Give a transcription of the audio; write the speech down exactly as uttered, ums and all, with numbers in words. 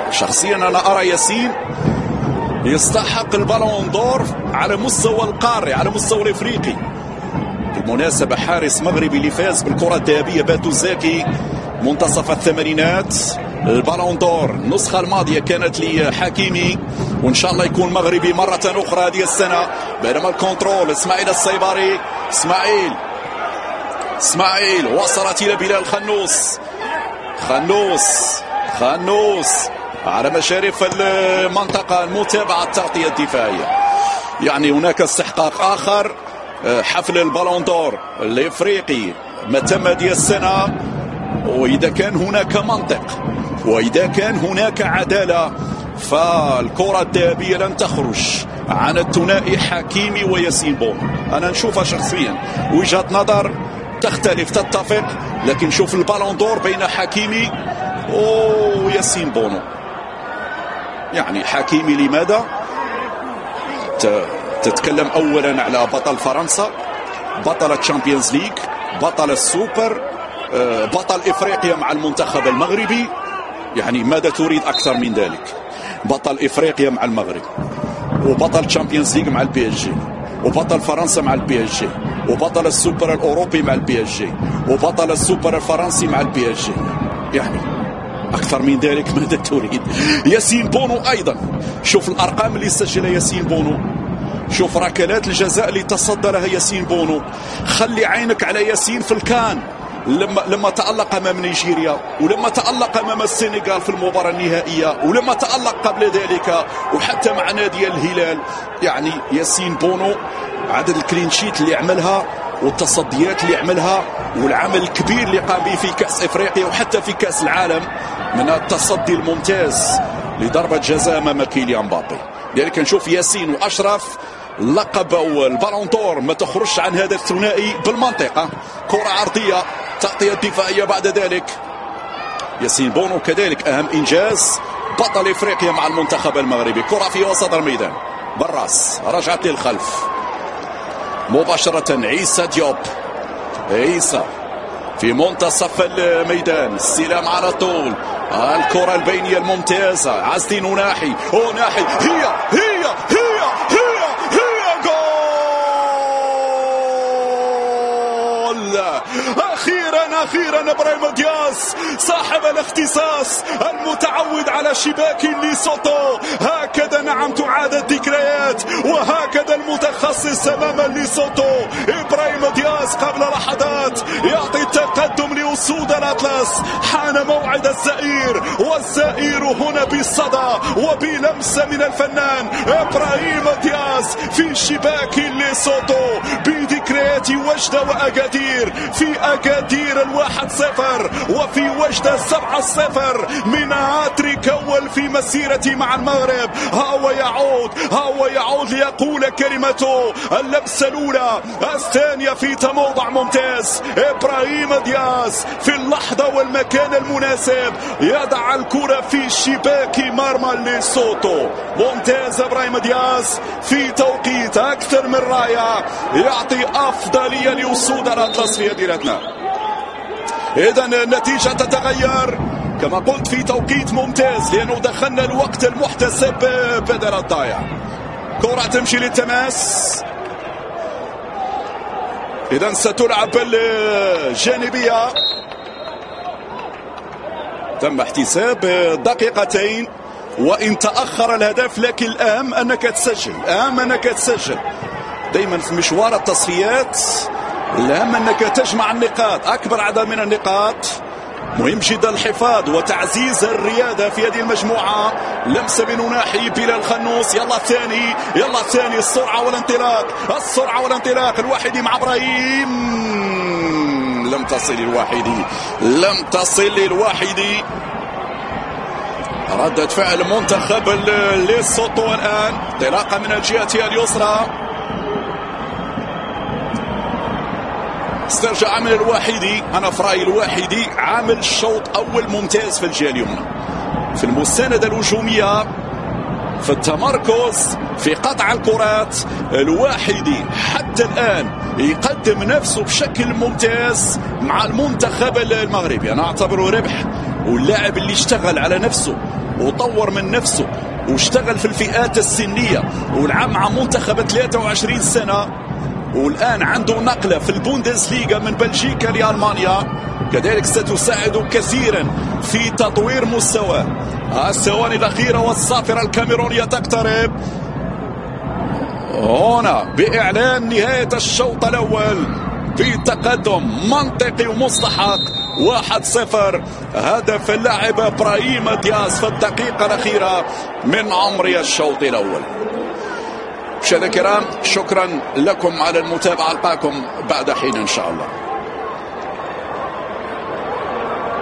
شخصيا أنا أرى ياسين يستحق البالون دور على مستوى القاري، على مستوى الإفريقي. بالمناسبة حارس مغربي اللي فاز بالكرة الذهبية باتو زاكي منتصف الثمانينات. البالون دور النسخة الماضية كانت لحكيمي، وإن شاء الله يكون مغربي مرة أخرى هذه السنة. بينما الكنترول إسماعيل السيباري، إسماعيل إسماعيل وصلت إلى بلال خنوس، خنوس خنوس على مشارف المنطقة المتابعة التغطية الدفاعية. يعني هناك استحقاق آخر، حفل البالون دور الإفريقي ما تم هذه السنة. وإذا كان هناك منطق وإذا كان هناك عدالة فالكرة الذهبية لن تخرج عن الثنائي حكيمي وياسين بونو. أنا نشوفها شخصيا وجهة نظر تختلف تتفق، لكن شوف البالون دور بين حكيمي وياسين بونو. يعني حكيمي لماذا؟ تتكلم أولا على بطل فرنسا، بطل الشامبيونز ليج، بطل السوبر، بطل إفريقيا مع المنتخب المغربي. يعني ماذا تريد أكثر من ذلك؟ بطل إفريقيا مع المغرب، وبطل تشامبيونز ليج مع البي اس جي، وبطل فرنسا مع البي اس جي، وبطل السوبر الأوروبي مع البي اس جي، وبطل السوبر الفرنسي مع البي اس جي. يعني أكثر من ذلك ماذا تريد؟ ياسين بونو أيضا، شوف الأرقام اللي سجلها ياسين بونو، شوف ركلات الجزاء اللي تصدى لها ياسين بونو. خلي عينك على ياسين في الكان لما لما تألق امام نيجيريا، ولما تألق امام السنغال في المباراة النهائية، ولما تألق قبل ذلك وحتى مع نادي الهلال. يعني ياسين بونو عدد الكلينشيت اللي عملها والتصديات اللي عملها والعمل الكبير اللي قام به في كأس افريقيا وحتى في كأس العالم، من التصدي الممتاز لضربة جزاء امام كيليان مبابي. لذلك نشوف ياسين واشرف لقب البالون دور ما تخرجش عن هذا الثنائي بالمنطقة. كرة عرضية، تغطية دفاعية بعد ذلك. ياسين بونو كذلك أهم إنجاز، بطل إفريقيا مع المنتخب المغربي. كرة في وسط الميدان بالراس، رجعت للخلف مباشرة. عيسى ديوب، عيسى في منتصف الميدان، استلام على طول، الكرة البينية الممتازة. عزدين وناحي، وناحي هي هي هي هي هي جول. أخيرا أخيرا إبراهيم دياز صاحب الاختصاص المتعود على شباك ليسوتو. هكذا نعم تعاد الذكريات، وهكذا المتخصص أمام ليسوتو إبراهيم دياز قبل لحظات يعطي التقدم لأسود الأطلس. حان موعد الزئير، والزئير هنا بالصدى وبلمسة من الفنان إبراهيم دياز في شباك ليسوتو بذكريات وجدة وأكادير. في أكادير الواحد صفر، وفي وجدة السبعة صفر من هاتريك أول في مسيرتي مع المغرب. هو يعود، هو يعود ليقول كلمته. اللمسة الأولى، الثانية في تموضع ممتاز. إبراهيم دياز في اللحظة والمكان المناسب يضع الكرة في شباك مرمى ليسوتو. ممتاز إبراهيم دياز في توقيت أكثر من رائع، يعطي أفضلية لأسود الأطلس في مدينتنا. إذن النتيجة تتغير كما قلت في توقيت ممتاز، لأنه دخلنا الوقت المحتسب بدل الضايع. كرة تمشي للتماس، إذن ستلعب الجانبية. تم احتساب دقيقتين وإن تأخر الهدف، لكن الأهم أنك تسجل، الأهم أنك تسجل. دايما في مشوار التصفيات الأهم أنك تجمع النقاط، أكبر عدد من النقاط. مهم جدا الحفاظ وتعزيز الريادة في هذه المجموعة. لمسة من ناحي بلال خنوس، يلا الثاني، يلا الثاني، السرعة والانطلاق، السرعة والانطلاق. الواحدي مع إبراهيم، لم تصل الواحدي، لم تصل الواحدي. ردة فعل منتخب ليسوتو الآن، انطلاقة من الجهة اليسرى، استرجع من الواحدي. أنا في رأيي الواحدي عامل شوط أول ممتاز في الجهة اليمنى، في المساندة الهجومية، في التمركز، في قطع الكرات. الواحدي حتى الآن يقدم نفسه بشكل ممتاز مع المنتخب المغربي. أنا أعتبره ربح واللاعب اللي اشتغل على نفسه وطور من نفسه واشتغل في الفئات السنية ولعب مع منتخب ثلاثة وعشرين سنة، والآن عنده نقلة في البوندسليغا من بلجيكا لألمانيا، كذلك ستساعد كثيرا في تطوير مستواه. الثواني الأخيرة والصافرة الكاميرونية تقترب هنا بإعلان نهاية الشوط الأول في تقدم منطقي ومستحق واحد صفر. هدف اللاعب إبراهيم دياز في الدقيقة الأخيرة من عمر الشوط الأول. مشاهدينا الكرام، شكرا لكم على المتابعة، ألقاكم بعد حين إن شاء الله.